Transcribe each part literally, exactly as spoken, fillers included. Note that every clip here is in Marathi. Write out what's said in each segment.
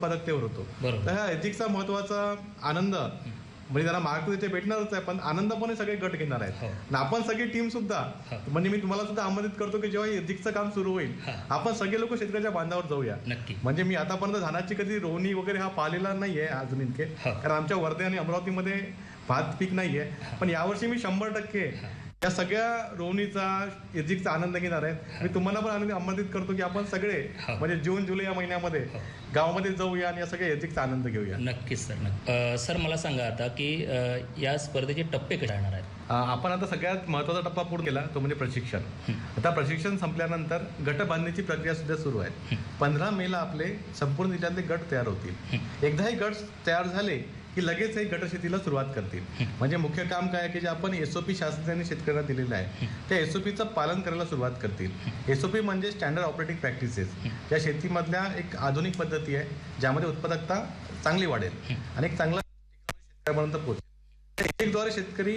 उत्पादकतेवर होतो. तर ह्या एथिक्सचा महत्वाचा आनंद म्हणजे त्यांना मार्क तिथे भेटणारच आहे, पण आनंदपणे सगळे गट घेणार आहेत. आणि आपण सगळी टीम सुद्धा म्हणजे मी तुम्हाला सुद्धा आमंत्रित करतो की जेव्हा एथिक्सचं काम सुरू होईल आपण सगळे लोक शेतकऱ्याच्या बांधावर जाऊया. नक्की. म्हणजे मी आतापर्यंत धानाची कधी रोवणी वगैरे हा पाहिलेला नाहीये अजून इतके, कारण आमच्या वर्धे आणि अमरावतीमध्ये भात पीक नाहीये. पण यावर्षी मी शंभर टक्के या सगळ्या रोवणीचा एथिक्सचा आनंद घेणार आहे. मी तुम्हाला पण आनंद आमंत्रित करतो की आपण सगळे म्हणजे जून जुलै या महिन्यामध्ये गावामध्ये जाऊया आणि या सगळ्या एथिक्सचा आनंद घेऊया. नक्कीच सर. नक्की सर, मला सांगा आता की या स्पर्धेचे टप्पे कसे राहणार आहेत? आपण आता सगळ्यात महत्वाचा टप्पा पूर्ण केला तो म्हणजे प्रशिक्षण. आता प्रशिक्षण संपल्यानंतर गट बांधण्याची प्रक्रिया सुद्धा सुरू आहे. पंधरा मेला आपले संपूर्ण जिल्ह्यातले गट तयार होतील. एकदा हे गट तयार झाले की लगेच हे गटशेतीला सुरुवात करतील. म्हणजे मुख्य काम काय आहे की जे आपण एसओपी शासनाने शेतकऱ्यांना दिलेलं आहे त्या एसओपीचं पालन करायला सुरुवात करतील. एसओपी म्हणजे स्टँडर्ड ऑपरेटिंग प्रॅक्टिसेस, या शेतीमधल्या एक आधुनिक पद्धती आहे ज्यामध्ये उत्पादकता चांगली वाढेल आणि एक चांगला शेतकऱ्यापर्यंत पोहोचेल. एथिक्सद्वारे शेतकरी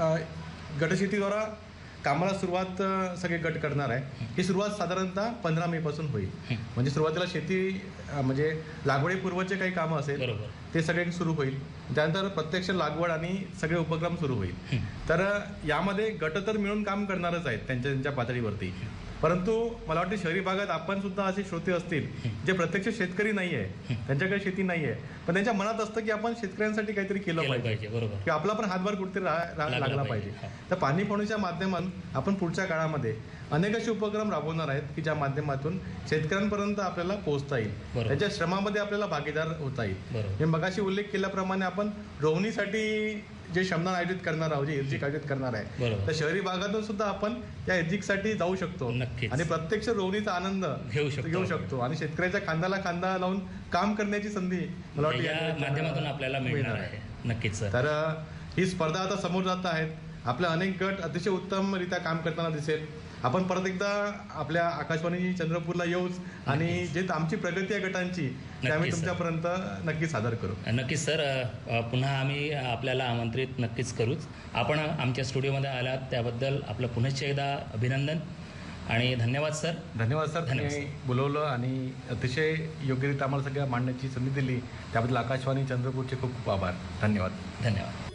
गटशेतीद्वारा कामाला सुरुवात सगळे गट करणार आहे. ही सुरुवात साधारणतः पंधरा मे पासून होईल. म्हणजे सुरुवातीला शेती म्हणजे लागवडीपूर्वचे काही कामं असेल ते सगळे सुरू होईल. त्यानंतर प्रत्यक्ष लागवड आणि सगळे उपक्रम सुरू होईल. तर यामध्ये गट तर मिळून काम करणारच आहेत त्यांच्या त्यांच्या पातळीवरती, परंतु मला वाटतं शहरी भागात आपण सुद्धा असे श्रोते असतील जे प्रत्यक्ष शेतकरी नाही आहे, त्यांच्याकडे शेती नाही आहे, पण त्यांच्या मनात असतं की आपण शेतकऱ्यांसाठी काहीतरी केलं पाहिजे की आपला पण हातभार कुठेतरी लागला पाहिजे. तर पाणी पाणीच्या माध्यमातून आपण पुढच्या काळामध्ये अनेक असे उपक्रम राबवणार आहेत की ज्या माध्यमातून शेतकऱ्यांपर्यंत आपल्याला पोहोचता येईल, त्यांच्या श्रमामध्ये आपल्याला भागीदार होता येईल. मी मगाशी उल्लेख केल्याप्रमाणे आपण रोवणीसाठी जे श्रमदान आयोजित करणार आहोत, जे एथिक्स आयोजित करणार आहे, तर शहरी भागातून सुद्धा आपण त्या एथिक्ससाठी जाऊ शकतो आणि प्रत्यक्ष रोवणीचा आनंद घेऊ शकतो घेऊ शकतो आणि शेतकऱ्याच्या खांद्याला खांदा लावून काम करण्याची संधी मला वाटतं या माध्यमातून आपल्याला मिळणार आहे. नक्कीच. तर ही स्पर्धा आता समोर जात आहेत. आपले अनेक गट अतिशय उत्तमरित्या काम करताना दिसेल. आपण परत एकदा आपल्या आकाशवाणी चंद्रपूरला येऊच आणि जे आमची प्रगती आहे गटांची ते आम्ही तुमच्यापर्यंत नक्कीच सादर करू. नक्कीच सर. पुन्हा आम्ही आपल्याला आमंत्रित नक्कीच करूच. आपण आमच्या स्टुडिओमध्ये आलात त्याबद्दल आपलं पुनश्च एकदा अभिनंदन आणि धन्यवाद सर. धन्यवाद सर. तुम्ही बोलवलं आणि अतिशय योग्यरित्या आम्हाला सगळ्या मांडण्याची संधी दिली त्याबद्दल आकाशवाणी चंद्रपूरचे खूप खूप आभार. धन्यवाद. धन्यवाद.